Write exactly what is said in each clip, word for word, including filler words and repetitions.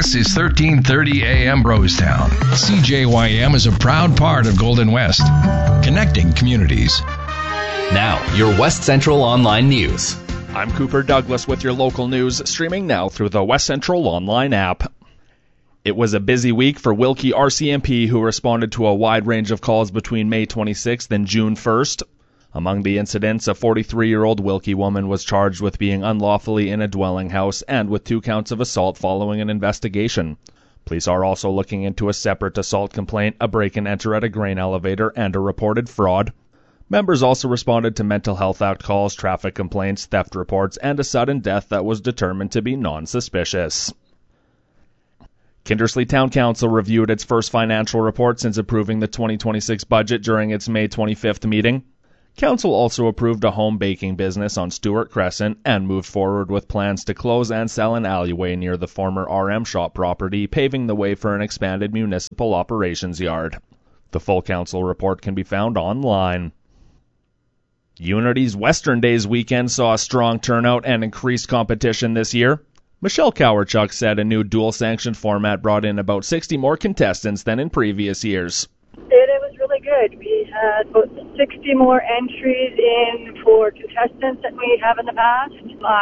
This is thirteen thirty A M Brostown. C J Y M is a proud part of Golden West, connecting communities. Now, your West Central Online News. I'm Cooper Douglas with your local news, streaming now through the West Central Online app. It was a busy week for Wilkie R C M P, who responded to a wide range of calls between May twenty-sixth and June first. Among the incidents, a forty-three-year-old Wilkie woman was charged with being unlawfully in a dwelling house and with two counts of assault following an investigation. Police are also looking into a separate assault complaint, a break-and-enter at a grain elevator, and a reported fraud. Members also responded to Mental Health Act calls, traffic complaints, theft reports, and a sudden death that was determined to be non-suspicious. Kindersley Town Council reviewed its first financial report since approving the twenty twenty-six budget during its May twenty-fifth meeting. Council also approved a home baking business on Stewart Crescent and moved forward with plans to close and sell an alleyway near the former R M Shop property, paving the way for an expanded municipal operations yard. The full council report can be found online. Unity's Western Days weekend saw a strong turnout and increased competition this year. Michelle Cowerchuk said a new dual-sanctioned format brought in about sixty more contestants than in previous years. It, it was really good. We had about sixty more entries in for contestants than we have in the past.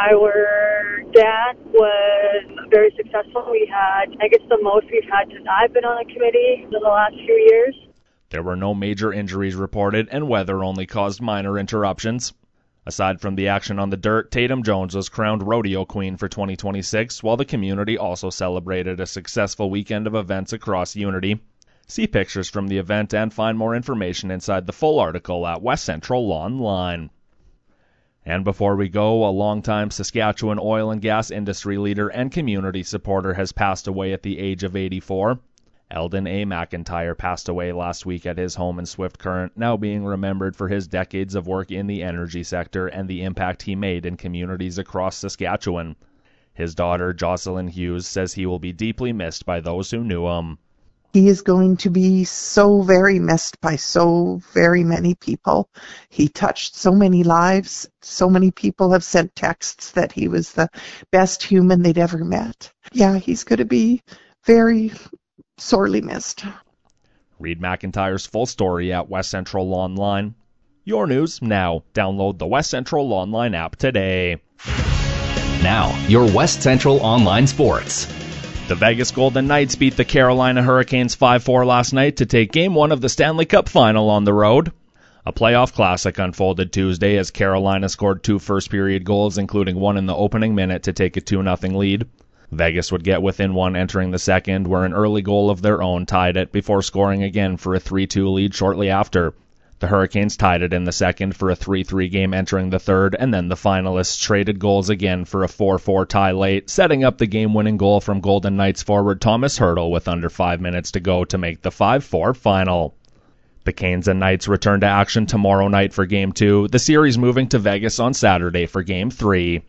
Our dance was very successful. We had, I guess, the most we've had since I've been on the committee in the last few years. There were no major injuries reported, and weather only caused minor interruptions. Aside from the action on the dirt, Tatum Jones was crowned Rodeo Queen for twenty twenty-six, while the community also celebrated a successful weekend of events across Unity. See pictures from the event and find more information inside the full article at West Central Online. And before we go, a longtime Saskatchewan oil and gas industry leader and community supporter has passed away at the age of eighty-four. Eldon A. McIntyre passed away last week at his home in Swift Current, now being remembered for his decades of work in the energy sector and the impact he made in communities across Saskatchewan. His daughter, Jocelyn Hughes, says he will be deeply missed by those who knew him. He is going to be so very missed by so very many people. He touched so many lives. So many people have sent texts that he was the best human they'd ever met. Yeah, he's going to be very sorely missed. Read McIntyre's full story at West Central Online. Your news now. Download the West Central Online app today. Now, your West Central Online Sports. The Vegas Golden Knights beat the Carolina Hurricanes five four last night to take Game one of the Stanley Cup Final on the road. A playoff classic unfolded Tuesday as Carolina scored two first-period goals, including one in the opening minute to take a two nothing lead. Vegas would get within one entering the second, where an early goal of their own tied it before scoring again for a three two lead shortly after. The Hurricanes tied it in the second for a three three game entering the third, and then the finalists traded goals again for a four four tie late, setting up the game-winning goal from Golden Knights forward Thomas Hertl with under five minutes to go to make the five four final. The Canes and Knights return to action tomorrow night for Game two, the series moving to Vegas on Saturday for Game three.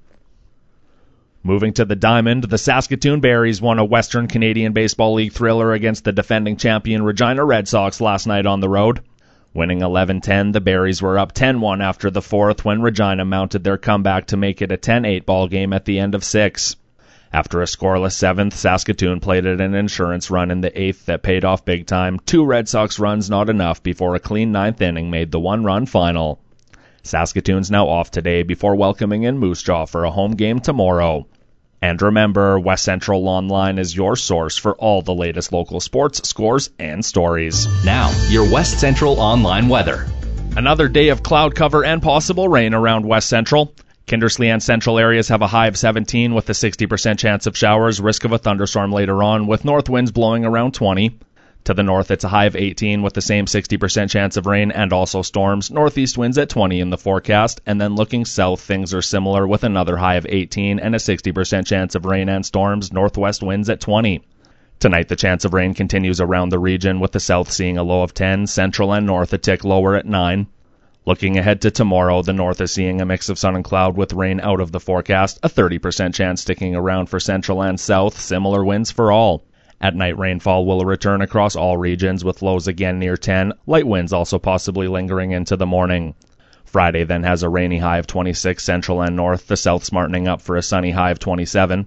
Moving to the Diamond, the Saskatoon Berries won a Western Canadian Baseball League thriller against the defending champion Regina Red Sox last night on the road. Winning eleven ten, the Berries were up ten one after the fourth when Regina mounted their comeback to make it a ten eight ball game at the end of six. After a scoreless seventh, Saskatoon played at an insurance run in the eighth that paid off big time. Two Red Sox runs not enough before a clean ninth inning made the one-run final. Saskatoon's now off today before welcoming in Moose Jaw for a home game tomorrow. And remember, West Central Online is your source for all the latest local sports, scores, and stories. Now, your West Central Online weather. Another day of cloud cover and possible rain around West Central. Kindersley and central areas have a high of seventeen with a sixty percent chance of showers, risk of a thunderstorm later on, with north winds blowing around twenty. To the north, it's a high of eighteen with the same sixty percent chance of rain and also storms. Northeast winds at twenty in the forecast. And then looking south, things are similar with another high of eighteen and a sixty percent chance of rain and storms. Northwest winds at twenty. Tonight, the chance of rain continues around the region, with the south seeing a low of ten, central and north a tick lower at nine. Looking ahead to tomorrow, the north is seeing a mix of sun and cloud with rain out of the forecast. A thirty percent chance sticking around for central and south. Similar winds for all. At night, rainfall will return across all regions with lows again near ten, light winds also possibly lingering into the morning. Friday then has a rainy high of twenty-six central and north, the south smartening up for a sunny high of twenty-seven.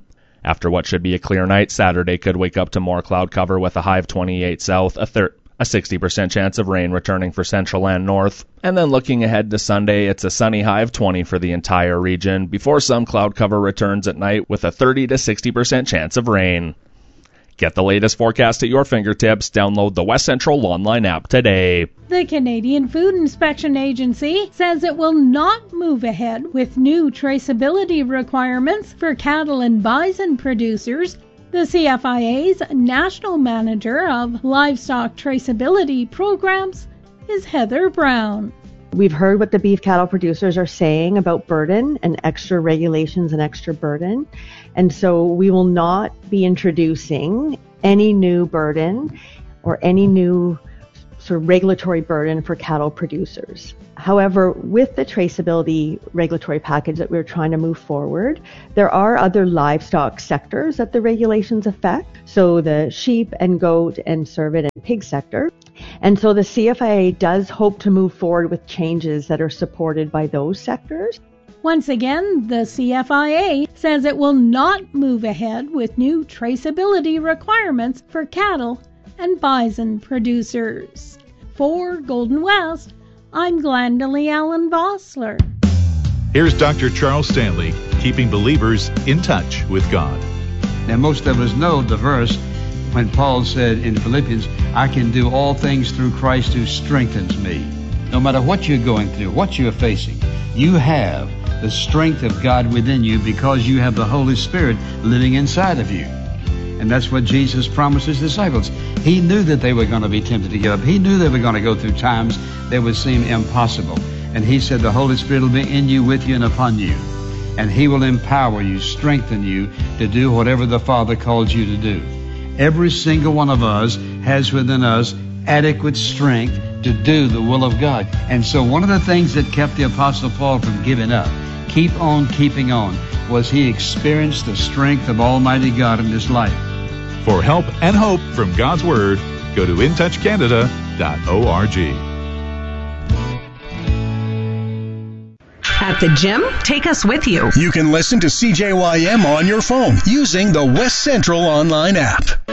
After what should be a clear night, Saturday could wake up to more cloud cover with a high of twenty-eight south, a third. A sixty percent chance of rain returning for central and north. And then looking ahead to Sunday, it's a sunny high of twenty for the entire region before some cloud cover returns at night with a thirty to sixty percent chance of rain. Get the latest forecast at your fingertips. Download the West Central online app today. The Canadian Food Inspection Agency says it will not move ahead with new traceability requirements for cattle and bison producers. The C F I A's National Manager of Livestock Traceability Programs is Heather Brown. We've heard what the beef cattle producers are saying about burden and extra regulations and extra burden. And so we will not be introducing any new burden or any new sort of regulatory burden for cattle producers. However, with the traceability regulatory package that we're trying to move forward, there are other livestock sectors that the regulations affect. So the sheep and goat and cervid and pig sector. And so the C F I A does hope to move forward with changes that are supported by those sectors. Once again, the C F I A says it will not move ahead with new traceability requirements for cattle and bison producers. For Golden West, I'm Glendalee Allen Vossler. Here's Doctor Charles Stanley, keeping believers in touch with God. Now, most of us know the verse when Paul said in Philippians, I can do all things through Christ who strengthens me. No matter what you're going through, what you're facing, you have the strength of God within you because you have the Holy Spirit living inside of you. And that's what Jesus promised his disciples. He knew that they were going to be tempted to give up. He knew they were going to go through times that would seem impossible. And he said the Holy Spirit will be in you, with you, and upon you. And he will empower you, strengthen you to do whatever the Father calls you to do. Every single one of us has within us adequate strength to do the will of God. And so one of the things that kept the Apostle Paul from giving up, keep on keeping on, was he experienced the strength of Almighty God in his life. For help and hope from God's Word, go to in touch canada dot org. At the gym, take us with you. You can listen to C J Y M on your phone using the West Central online app.